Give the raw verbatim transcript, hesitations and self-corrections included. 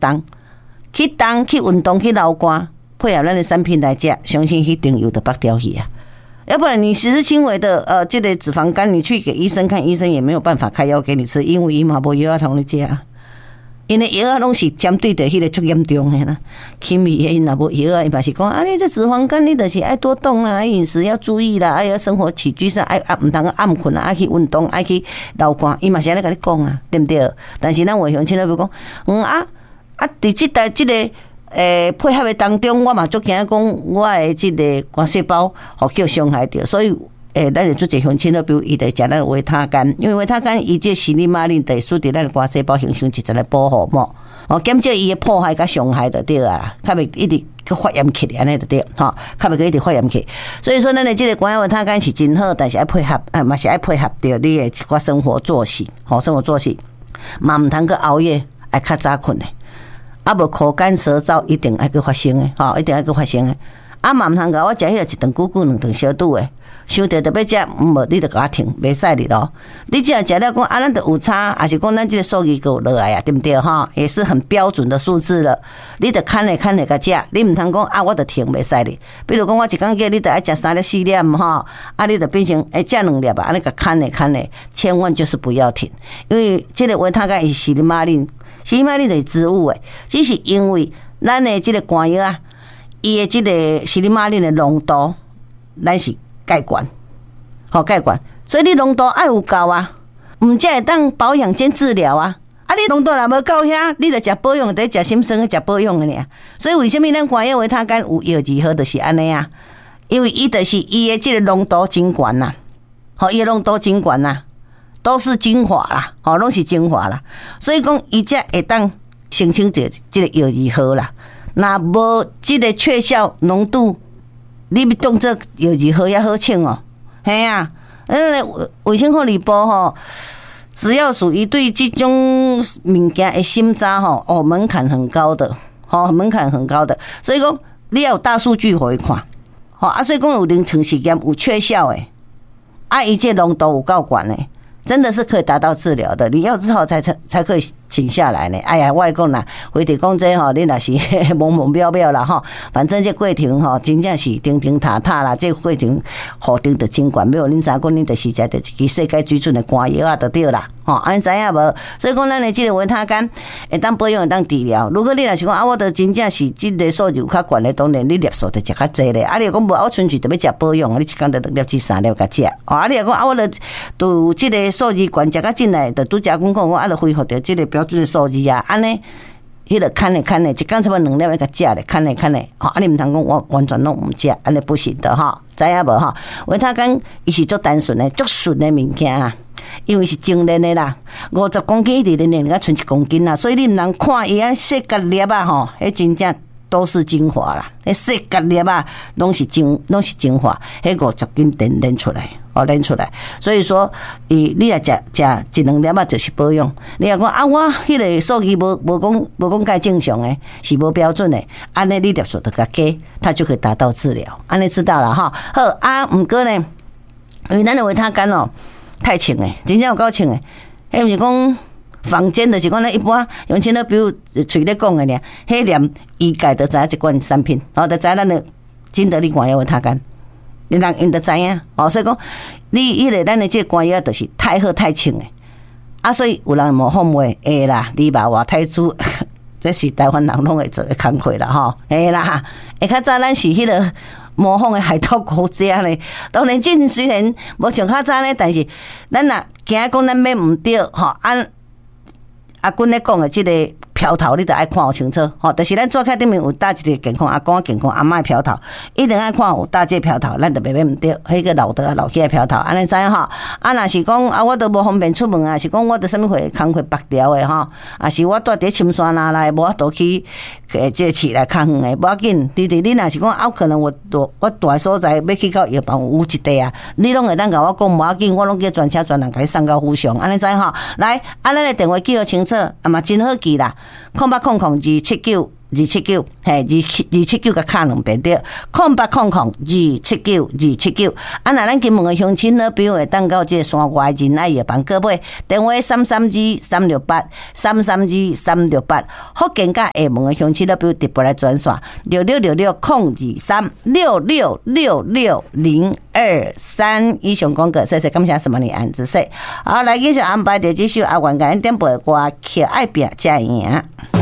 动，去动去运动去流汗，配合咱的产品来食，相信迄定有的拔掉去啊。要不然你实质轻微的呃这个脂肪肝，你去给医生看，医生也没有办法开药给你吃，因为伊嘛无药啊通你食啊。因为药啊拢是针对的迄个足严重的啦，轻微的因若无药啊，伊嘛是讲啊，你这脂肪肝你就是爱多动啦，饮食要注意啦，爱要生活起居上爱啊，毋通暗困啊，爱去运动，爱去流汗，伊嘛是安尼甲你讲啊，对不对？但是咱话乡亲咧，比如讲，嗯啊啊，伫即代即个诶配合的当中，我嘛足惊讲我的即个肝细胞互叫伤害着，所以。诶，咱就做一乡亲咧，比如伊来食咱的维他肝，因为维他肝伊这西利马林得使得咱的肝细胞形成一层的保护膜，哦，减少伊的破坏甲伤害就对啊，较袂一直去发炎起安尼就对，吼，较袂去一直发炎起。所以说，咱的这个肝维他肝是真好，但是要配合，啊，嘛是要配合着你的一寡生活作息，吼，生活作息，嘛毋通去熬夜，爱较早困的，啊，无口干舌燥一定爱去发生的，吼，一定爱去发生的，啊，嘛毋通甲我食迄个一顿久久两顿小肚的。想着特别食，无你着甲我停，袂使哩咯。你只要食了讲啊，咱着有差，还是讲咱这个数据够落来啊，对不对哈？也是很标准的数字了。你着看咧看咧甲食，你毋通讲啊，我着停袂使哩。比如讲我一工叫你着爱食三粒四粒哈，啊你着变成诶食两粒啊，安尼甲看咧看咧，千万就是不要停，因为这个维他肝是西利马林，西利马林就是植物诶，只是因为咱的这个肝药啊，伊的这个西利马林的浓度，咱是。盖管，好盖管，所以你浓度爱有够啊，唔才会当保养兼治疗啊。啊，你浓度若无够遐，你着食保养，得食心酸，食保养的呢。所以为什么咱肝药维他肝有药剂好，就是安尼啊？因为伊就是伊的这个浓度真悬呐，好，伊的浓度真悬呐，都是精华啦，好，拢是精华啦。所以讲，伊才会当形成这这个药剂好啦。那无这个确效浓度。你当作药剂好也好称哦，嘿啊，呃，卫生福利部吼，只要属于对这种物件的审查吼，哦，门槛很高的，吼，门槛很高的，所以讲你要有大数据互伊看，吼啊，所以讲有临床实验有确效诶，啊，伊这浓度有够悬诶，真的是可以达到治疗的，你要之后才才才可以请下来呢。哎呀，我来讲啦，回头讲这吼，你若是懵懵渺渺啦吼，反正这过程吼，真正是钉钉塔塔啦，这过程好定的真悬，没有恁知讲，恁就是食着一支世界水准的肝药啊，就对啦。吼，安尼知影无？所以讲，咱的这个维他肝会当保养，会当治疗。如果你若是讲啊，我着真正是这个数字有较悬的，当然你粒数着食较济咧。啊，你讲无，我纯粹特别食保养，你一工着两粒至三粒甲食。哦，啊，你若讲啊，我着都这个数字悬食较进来，着拄食讲讲，我啊着恢复着这个标准的数字啊，安尼。迄个看咧看咧，一工差不多两粒来甲食咧，看咧看咧，吼，啊你毋通讲我完全拢毋食，安尼不行的吼，知影无吼？维他肝伊是足单纯的、足纯的物件啊，因为是精炼的啦，五十公斤一直炼炼，甲剩一公斤啦，所以你毋通看伊安细角粒啊吼，迄真正都是精华啦，迄细角粒啊拢是精，拢是精华，迄五十斤炼炼出来。哦，练出来，所以说，伊你若食食一两粒啊，就是保养。你若讲啊，我迄个数据无无讲无讲介正常诶，是无标准诶，安尼你粒数得甲加，它就可以达到治疗。安尼知道了哈。好啊，毋过呢，因为咱的维他肝哦，太轻诶，真正有够轻诶。迄毋是讲坊间就是讲咱一般用钱咧，比如嘴咧讲诶尔，迄念医界就知影一款产品，然后就知影咱的金得利肝药维他肝。你人因就知影，哦，所以讲你迄个咱的这肝药就是太好太轻诶，啊，所以有人模仿话，会啦，你把我太子，这是台湾人拢会做的工课啦，吼，会啦，会较早咱是迄个模仿的海盗国家咧，当然这虽然无像较早咧，但是咱若惊讲咱买毋对，吼，按阿君咧讲的这个。飘头你得爱看好清楚，吼，但是咱做开顶面有搭一个健康阿公健康阿嬷飘头，一定爱看有搭这飘头，咱就袂免毋对，迄个老的老起的飘头，安尼知影吼。啊，若是讲啊，我都无方便出门啊，是讲我伫啥物会工课拔掉的吼，啊是我住伫深山哪来，无法度去诶，这市内较远的，无要紧。你哋你若是讲啊，可能我我住的所在要去到药房有一地啊，你拢会当甲我讲无要紧，我拢叫专车专人甲你送到府上，安尼知吼。来，啊，咱的电话记号清楚，啊嘛真好记啦。空八空空二七九二七九，嘿，二七二七九个卡两遍对，空八空空二七九二七九。啊，那咱金门的乡亲呢，比如会当到这个山外仁爱夜帮各位电话三三二三六八三三二三六八，福建甲厦门的乡亲呢，比如直播来转线六六六六空二三六六六六零二三。以上广告，谢谢感谢什么你安子说。好，来继续安排第几首阿元甲咱点播的歌，可爱拼才会赢。